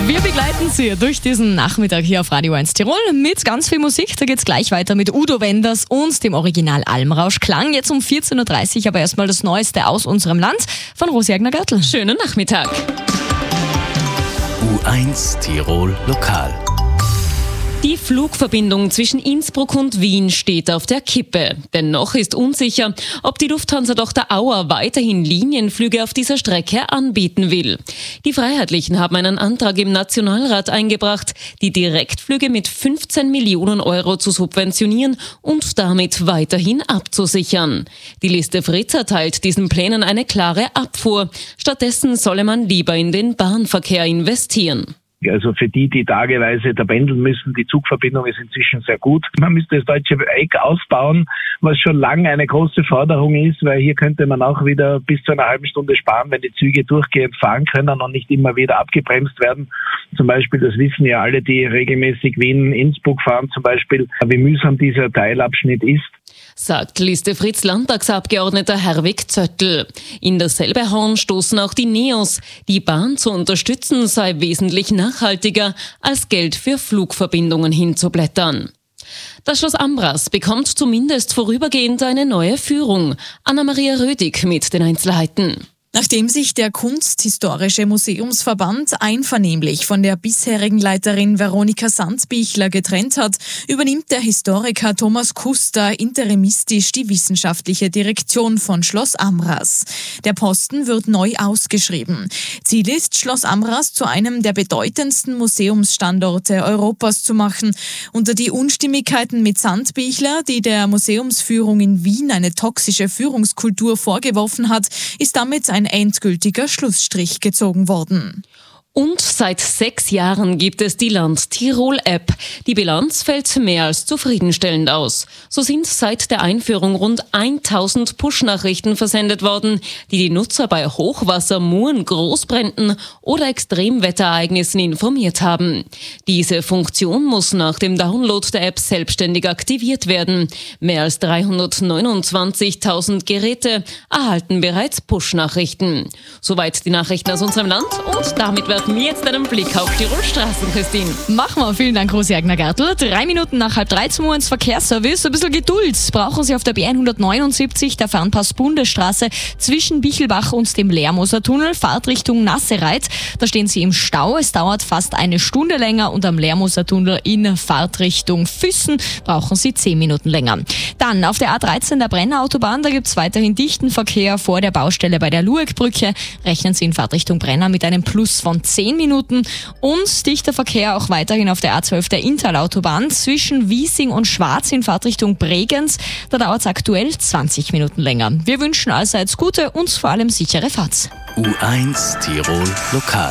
Wir begleiten Sie durch diesen Nachmittag hier auf Radio 1 Tirol mit ganz viel Musik. Da geht's gleich weiter mit Udo Wenders und dem Original Almrausch Klang. Jetzt um 14.30 Uhr, aber erstmal das Neueste aus unserem Land von Rosi Agner-Görtl. Schönen Nachmittag. U1 Tirol Lokal. Die Flugverbindung zwischen Innsbruck und Wien steht auf der Kippe. Denn noch ist unsicher, ob die Lufthansa Dr. Auer weiterhin Linienflüge auf dieser Strecke anbieten will. Die Freiheitlichen haben einen Antrag im Nationalrat eingebracht, die Direktflüge mit 15 Millionen Euro zu subventionieren und damit weiterhin abzusichern. Die Liste Fritz erteilt diesen Plänen eine klare Abfuhr. Stattdessen solle man lieber in den Bahnverkehr investieren. Also für die tageweise da pendeln müssen, die Zugverbindung ist inzwischen sehr gut. Man müsste das Deutsche Eck ausbauen, was schon lange eine große Forderung ist, weil hier könnte man auch wieder bis zu einer halben Stunde sparen, wenn die Züge durchgehend fahren können und nicht immer wieder abgebremst werden. Zum Beispiel, das wissen ja alle, die regelmäßig Wien-Innsbruck fahren, zum Beispiel, wie mühsam dieser Teilabschnitt ist. Sagt Liste Fritz Landtagsabgeordneter Herwig Zöttl. In dasselbe Horn stoßen auch die NEOS. Die Bahn zu unterstützen sei wesentlich nachhaltiger, als Geld für Flugverbindungen hinzublättern. Das Schloss Ambras bekommt zumindest vorübergehend eine neue Führung. Anna-Maria Rödig mit den Einzelheiten. Nachdem sich der Kunsthistorische Museumsverband einvernehmlich von der bisherigen Leiterin Veronika Sandbichler getrennt hat, übernimmt der Historiker Thomas Kuster interimistisch die wissenschaftliche Direktion von Schloss Ambras. Der Posten wird neu ausgeschrieben. Ziel ist, Schloss Ambras zu einem der bedeutendsten Museumsstandorte Europas zu machen. Unter die Unstimmigkeiten mit Sandbichler, die der Museumsführung in Wien eine toxische Führungskultur vorgeworfen hat, ist damit ein endgültiger Schlussstrich gezogen worden. Und seit 6 Jahren gibt es die Land Tirol App. Die Bilanz fällt mehr als zufriedenstellend aus. So sind seit der Einführung rund 1000 Push-Nachrichten versendet worden, die die Nutzer bei Hochwasser, Muren, Großbränden oder Extremwetterereignissen informiert haben. Diese Funktion muss nach dem Download der App selbstständig aktiviert werden. Mehr als 329.000 Geräte erhalten bereits Push-Nachrichten. Soweit die Nachrichten aus unserem Land und damit werfen wir jetzt einen Blick auf Tirolstraßen, Christine. Machen wir. Vielen Dank, Rosi Agner-Görtl. 3 Minuten nach 12:30 Uhr ins Verkehrsservice. Ein bisschen Geduld brauchen Sie auf der B179, der Fernpass-Bundesstraße zwischen Bichelbach und dem Lermoser-Tunnel, Fahrtrichtung Nassereit. Da stehen Sie im Stau. Es dauert fast eine Stunde länger und am Lermoser-Tunnel in Fahrtrichtung Füssen brauchen Sie 10 Minuten länger. Dann auf der A13 der Brenner-Autobahn, da gibt es weiterhin dichten Verkehr vor der Baustelle bei der Lueckbrücke. Rechnen Sie in Fahrtrichtung Brenner mit einem Plus von 10 Minuten und dichter Verkehr auch weiterhin auf der A12 der Inntal-Autobahn zwischen Wiesing und Schwarz in Fahrtrichtung Bregenz. Da dauert es aktuell 20 Minuten länger. Wir wünschen allseits gute und vor allem sichere Fahrt. U1 Tirol Lokal.